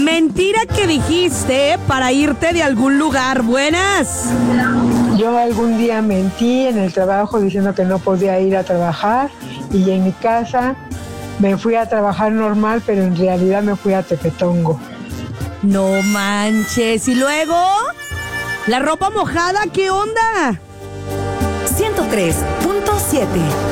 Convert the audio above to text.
Mentira que dijiste para irte de algún lugar. Buenas. Yo algún día mentí en el trabajo diciendo que no podía ir a trabajar y en mi casa me fui a trabajar normal, pero en realidad me fui a Tepetongo. No manches. ¿Y luego? ¿La ropa mojada? ¿Qué onda? 103.7